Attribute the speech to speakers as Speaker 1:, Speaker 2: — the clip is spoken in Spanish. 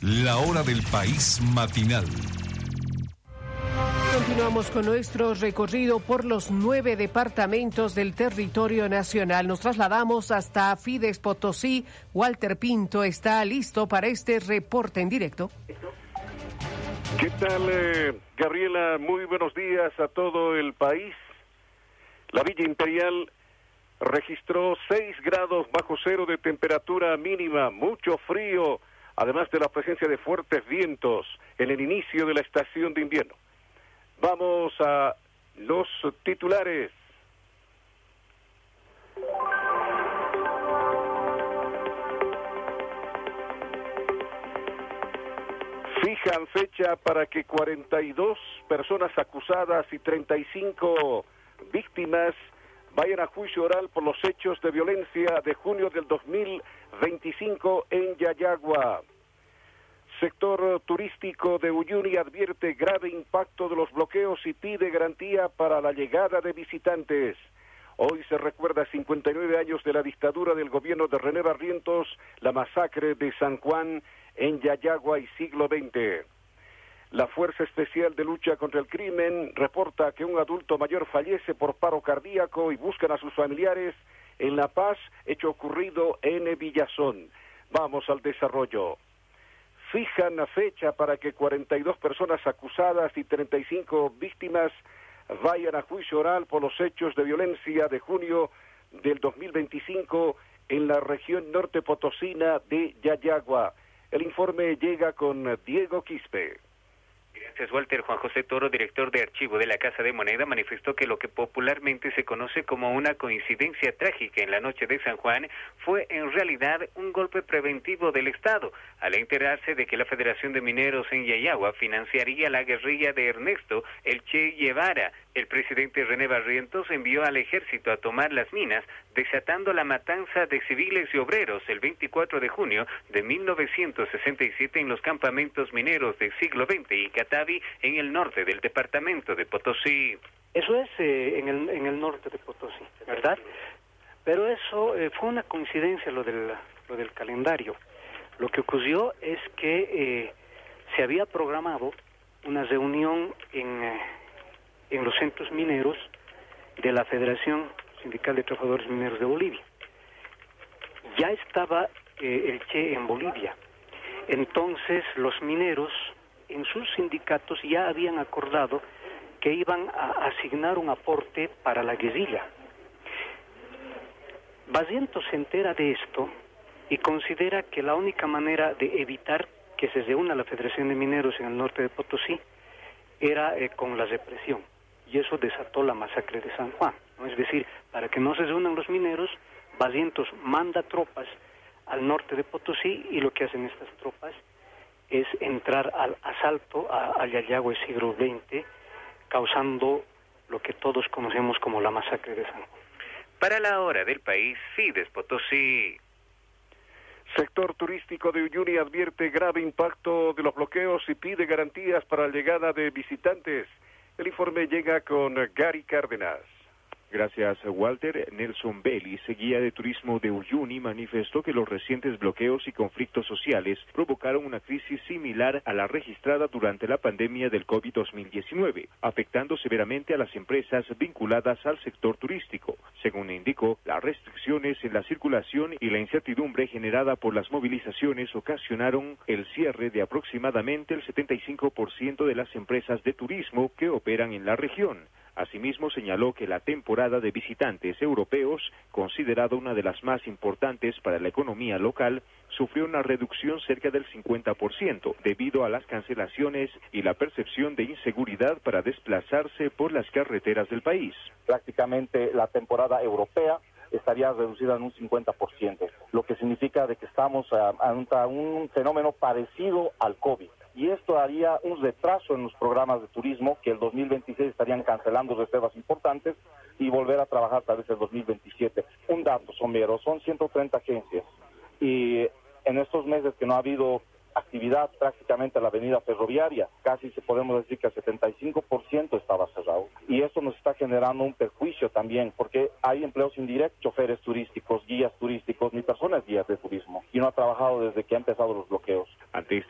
Speaker 1: La hora del país matinal.
Speaker 2: Continuamos con nuestro recorrido por los 9 departamentos del territorio nacional. Nos trasladamos hasta Fides Potosí. Walter Pinto está listo para este reporte en directo.
Speaker 3: ¿Qué tal, Gabriela? Muy buenos días a todo el país. La Villa Imperial registró 6 grados bajo cero de temperatura mínima, mucho frío, además de la presencia de fuertes vientos en el inicio de la estación de invierno. Vamos a los titulares. Fijan fecha para que 42 personas acusadas y 35 víctimas vayan a juicio oral por los hechos de violencia de junio del 2025 en Yayagua. Sector turístico de Uyuni advierte grave impacto de los bloqueos y pide garantía para la llegada de visitantes. Hoy se recuerda 59 años de la dictadura del gobierno de René Barrientos, la masacre de San Juan en Yayagua y siglo XX. La Fuerza Especial de Lucha contra el Crimen reporta que un adulto mayor fallece por paro cardíaco y buscan a sus familiares en La Paz, hecho ocurrido en Villazón. Vamos al desarrollo. Fijan la fecha para que 42 personas acusadas y 35 víctimas vayan a juicio oral por los hechos de violencia de junio del 2025 en la región norte potosina de Yayagua. El informe llega con Diego Quispe.
Speaker 4: Gracias, Walter. Juan José Toro, director de archivo de la Casa de Moneda, manifestó que lo que popularmente se conoce como una coincidencia trágica en la noche de San Juan fue en realidad un golpe preventivo del Estado, al enterarse de que la Federación de Mineros en Yayagua financiaría la guerrilla de Ernesto El Che Guevara. El presidente René Barrientos envió al ejército a tomar las minas, desatando la matanza de civiles y obreros el 24 de junio de 1967 en los campamentos mineros del siglo XX y Catavi, en el norte del departamento de Potosí.
Speaker 5: Eso es en el norte de Potosí, ¿verdad? Pero eso fue una coincidencia lo del calendario. Lo que ocurrió es que se había programado una reunión en los centros mineros de la Federación Sindical de Trabajadores Mineros de Bolivia. Ya estaba el Che en Bolivia. Entonces los mineros en sus sindicatos ya habían acordado que iban a asignar un aporte para la guerrilla. Barrientos se entera de esto y considera que la única manera de evitar que se reúna la Federación de Mineros en el norte de Potosí era con la represión. Y eso desató la masacre de San Juan, ¿no? Es decir, para que no se reúnan los mineros, Barrientos manda tropas al norte de Potosí y lo que hacen estas tropas es entrar al asalto a Yayagua del siglo XX, causando lo que todos conocemos como la masacre de San Juan.
Speaker 4: Para la hora del país, Fides Potosí.
Speaker 3: Sector turístico de Uyuni advierte grave impacto de los bloqueos y pide garantías para la llegada de visitantes. El informe llega con Gary Cárdenas.
Speaker 6: Gracias, Walter. Nelson Vélez, guía de turismo de Uyuni, manifestó que los recientes bloqueos y conflictos sociales provocaron una crisis similar a la registrada durante la pandemia del COVID-2019, afectando severamente a las empresas vinculadas al sector turístico. Según indicó, las restricciones en la circulación y la incertidumbre generada por las movilizaciones ocasionaron el cierre de aproximadamente el 75% de las empresas de turismo que operan en la región. Asimismo, señaló que la temporada de visitantes europeos, considerada una de las más importantes para la economía local, sufrió una reducción cerca del 50% debido a las cancelaciones y la percepción de inseguridad para desplazarse por las carreteras del país.
Speaker 7: Prácticamente la temporada europea estaría reducida en un 50%, lo que significa de que estamos ante un fenómeno parecido al COVID. Y esto haría un retraso en los programas de turismo, que el 2026 estarían cancelando reservas importantes y volver a trabajar tal vez el 2027. Un dato somero, son 130 agencias y en estos meses que no ha habido actividad prácticamente a la avenida ferroviaria, casi se podemos decir que el 75% estaba cerrado. Y esto nos está generando un perjuicio también, porque hay empleos indirectos, choferes turísticos, guías turísticos, ni personas guías de turismo, y no ha trabajado desde que han empezado los bloqueos.
Speaker 6: Ante